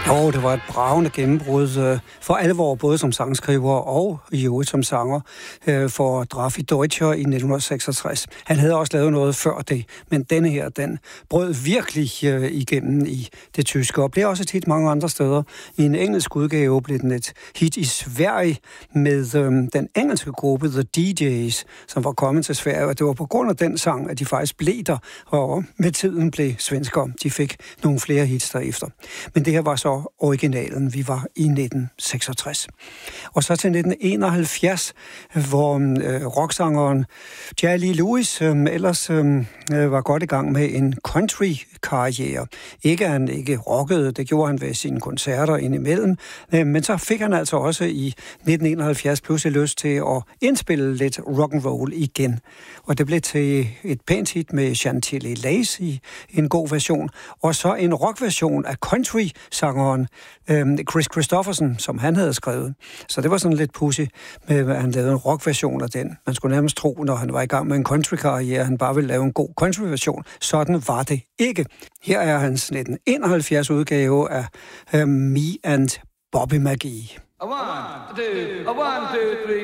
Jo, det var et bragende gennembrud for alvor, både som sangskriver og i øvrigt som sanger for Drafi Deutscher i 1966. Han havde også lavet noget før det, men denne her, den brød virkelig igennem i det tyske, og blev også et hit mange andre steder. I en engelsk udgave blev den et hit i Sverige med den engelske gruppe The DJs, som var kommet til Sverige, og det var på grund af den sang, at de faktisk blev der, og med tiden blev svensker. De fik nogle flere hits derefter. Men det her var så originalen. Vi var i 1966. Og så til 1971, hvor rocksangeren Jerry Lee Lewis ellers var godt i gang med en country-karriere. Ikke at han ikke rockede, det gjorde han ved sine koncerter indimellem, men så fik han altså også i 1971 pludselig lyst til at indspille lidt rock'n'roll igen. Og det blev til et pænt hit med Chantilly Lace i en god version, og så en rockversion af country-sangeren Chris Christopherson, som han havde skrevet. Så det var sådan lidt pudsy, med at han lavede en rockversion af den. Man skulle nærmest tro, når han var i gang med en country-karriere, han bare ville lave en god country-version. Sådan var det ikke. Her er hans 1971 udgave af Me and Bobby McGee. A one, two, three.